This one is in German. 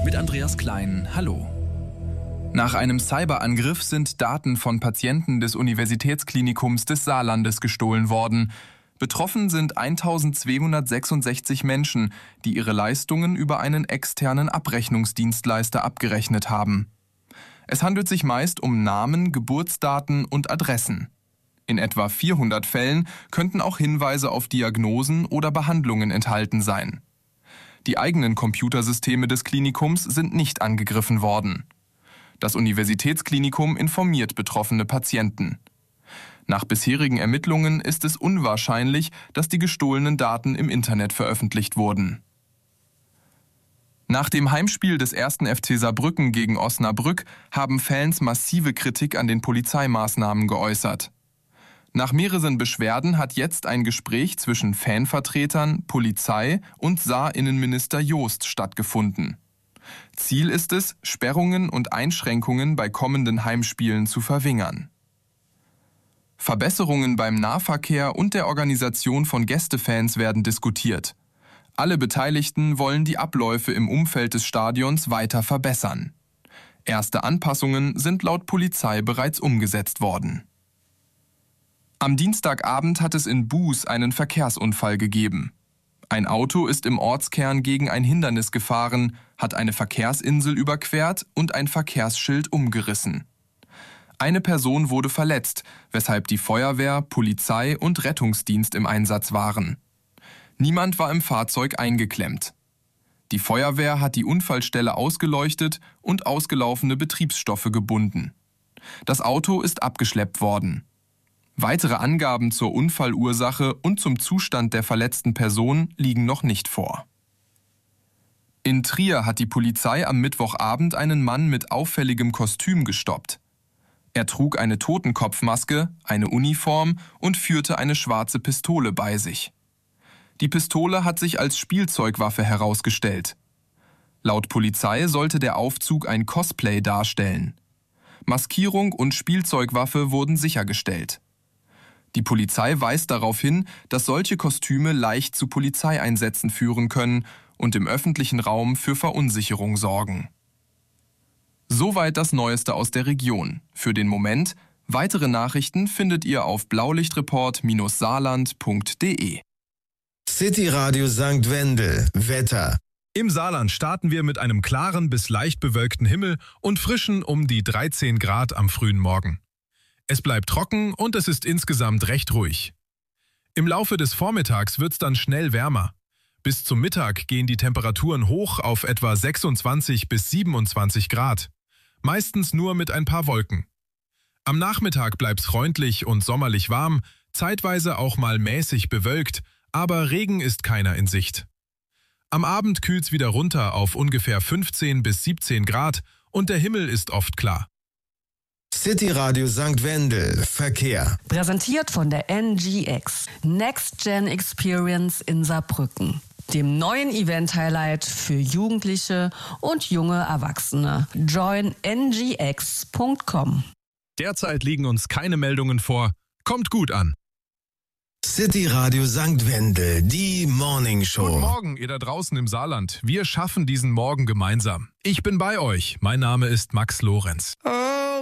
mit Andreas Klein. Hallo. Nach einem Cyberangriff sind Daten von Patienten des Universitätsklinikums des Saarlandes gestohlen worden. Betroffen sind 1266 Menschen, die ihre Leistungen über einen externen Abrechnungsdienstleister abgerechnet haben. Es handelt sich meist um Namen, Geburtsdaten und Adressen. In etwa 400 Fällen könnten auch Hinweise auf Diagnosen oder Behandlungen enthalten sein. Die eigenen Computersysteme des Klinikums sind nicht angegriffen worden. Das Universitätsklinikum informiert betroffene Patienten. Nach bisherigen Ermittlungen ist es unwahrscheinlich, dass die gestohlenen Daten im Internet veröffentlicht wurden. Nach dem Heimspiel des 1. FC Saarbrücken gegen Osnabrück haben Fans massive Kritik an den Polizeimaßnahmen geäußert. Nach mehreren Beschwerden hat jetzt ein Gespräch zwischen Fanvertretern, Polizei und Saar-Innenminister Joost stattgefunden. Ziel ist es, Sperrungen und Einschränkungen bei kommenden Heimspielen zu verringern. Verbesserungen beim Nahverkehr und der Organisation von Gästefans werden diskutiert. Alle Beteiligten wollen die Abläufe im Umfeld des Stadions weiter verbessern. Erste Anpassungen sind laut Polizei bereits umgesetzt worden. Am Dienstagabend hat es in Buß einen Verkehrsunfall gegeben. Ein Auto ist im Ortskern gegen ein Hindernis gefahren, hat eine Verkehrsinsel überquert und ein Verkehrsschild umgerissen. Eine Person wurde verletzt, weshalb die Feuerwehr, Polizei und Rettungsdienst im Einsatz waren. Niemand war im Fahrzeug eingeklemmt. Die Feuerwehr hat die Unfallstelle ausgeleuchtet und ausgelaufene Betriebsstoffe gebunden. Das Auto ist abgeschleppt worden. Weitere Angaben zur Unfallursache und zum Zustand der verletzten Person liegen noch nicht vor. In Trier hat die Polizei am Mittwochabend einen Mann mit auffälligem Kostüm gestoppt. Er trug eine Totenkopfmaske, eine Uniform und führte eine schwarze Pistole bei sich. Die Pistole hat sich als Spielzeugwaffe herausgestellt. Laut Polizei sollte der Aufzug ein Cosplay darstellen. Maskierung und Spielzeugwaffe wurden sichergestellt. Die Polizei weist darauf hin, dass solche Kostüme leicht zu Polizeieinsätzen führen können und im öffentlichen Raum für Verunsicherung sorgen. Soweit das Neueste aus der Region. Für den Moment, weitere Nachrichten findet ihr auf blaulichtreport-saarland.de. City Radio St. Wendel. Wetter. Im Saarland starten wir mit einem klaren bis leicht bewölkten Himmel und frischen um die 13 Grad am frühen Morgen. Es bleibt trocken und es ist insgesamt recht ruhig. Im Laufe des Vormittags wird es dann schnell wärmer. Bis zum Mittag gehen die Temperaturen hoch auf etwa 26 bis 27 Grad. Meistens nur mit ein paar Wolken. Am Nachmittag bleibt es freundlich und sommerlich warm, zeitweise auch mal mäßig bewölkt, aber Regen ist keiner in Sicht. Am Abend kühlt es wieder runter auf ungefähr 15 bis 17 Grad und der Himmel ist oft klar. City Radio St. Wendel. Verkehr. Präsentiert von der NGX. Next Gen Experience in Saarbrücken. Dem neuen Event-Highlight für Jugendliche und junge Erwachsene. Join ngx.com. Derzeit liegen uns keine Meldungen vor. Kommt gut an. City Radio St. Wendel, die Morning Show. Guten Morgen, ihr da draußen im Saarland. Wir schaffen diesen Morgen gemeinsam. Ich bin bei euch. Mein Name ist Max Lorenz.